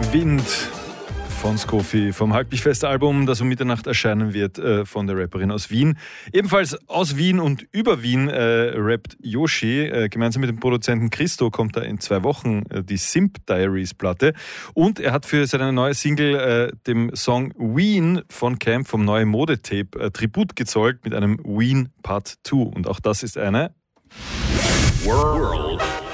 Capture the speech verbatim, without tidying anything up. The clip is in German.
Wind von Skofi vom Halblich-Fest-Album, das um Mitternacht erscheinen wird, äh, von der Rapperin aus Wien. Ebenfalls aus Wien und über Wien äh, rappt Yoshi. Äh, gemeinsam mit dem Produzenten Christo kommt er in zwei Wochen äh, die Simp Diaries Platte. Und er hat für seine neue Single äh, dem Song Ween von Camp vom neuen Modetape äh, Tribut gezollt mit einem Ween Part zwei. Und auch das ist eine World